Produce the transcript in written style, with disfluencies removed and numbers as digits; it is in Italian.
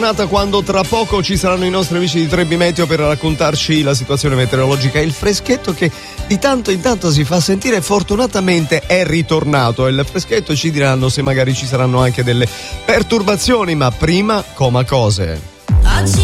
Quando tra poco ci saranno i nostri amici di Trebi Meteo per raccontarci la situazione meteorologica e il freschetto che di tanto in tanto si fa sentire, fortunatamente è ritornato il freschetto, ci diranno se magari ci saranno anche delle perturbazioni, ma prima coma cose.